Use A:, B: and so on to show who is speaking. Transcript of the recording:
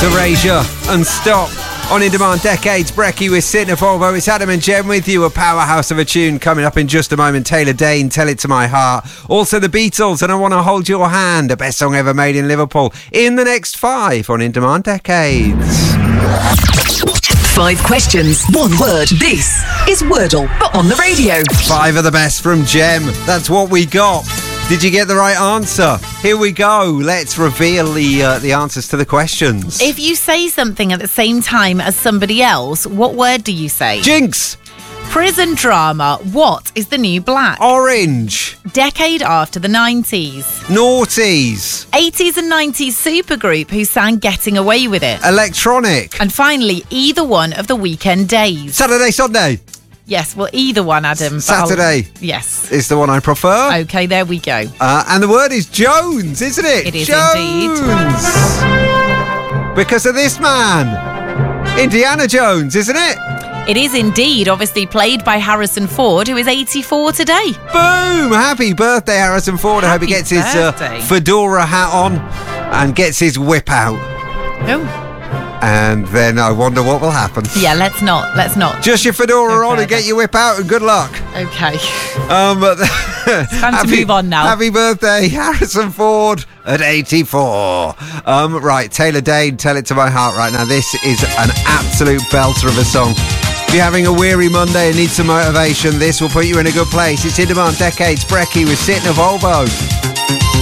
A: To Erasure and Stop. On In Demand Decades, Brecky with Sitting Volvo. It's Adam and Jem with you. A powerhouse of a tune coming up in just a moment. Taylor Dane, Tell It To My Heart. Also the Beatles and I Want to Hold Your Hand, the best song ever made in Liverpool. In the next 5 on In Demand Decades.
B: 5 questions, 1 word. This is Wordle, but on the radio.
A: 5 of the best from Jem. That's what we got. Did you get the right answer? Here we go. Let's reveal the answers to the questions.
C: If you say something at the same time as somebody else, what word do you say?
A: Jinx.
C: Prison drama. What is the new black?
A: Orange.
C: Decade after the 90s.
A: Noughties.
C: 80s and 90s supergroup who sang Getting Away With It.
A: Electronic.
C: And finally, either one of the weekend days.
A: Saturday, Sunday.
C: Yes, well, either one, Adam.
A: Saturday.
C: Yes.
A: Is the one I prefer.
C: Okay, there we go.
A: And the word is Jones, isn't it?
C: It is
A: Jones.
C: indeed.
A: Because of this man. Indiana Jones, isn't it?
C: It is indeed, obviously played by Harrison Ford, who is 84 today.
A: Boom! Happy birthday, Harrison Ford. I hope he gets his fedora hat on and gets his whip out.
C: Oh.
A: And then I wonder what will happen.
C: Yeah, let's not.
A: Just your fedora on and get your whip out and good luck.
C: Okay.
A: Time
C: to move on now.
A: Happy birthday, Harrison Ford at 84. Right, Taylor Dane, Tell It To My Heart right now. This is an absolute belter of a song. If you're having a weary Monday and need some motivation, this will put you in a good place. It's In Demand Decades, Brecky with Sitting Volvo.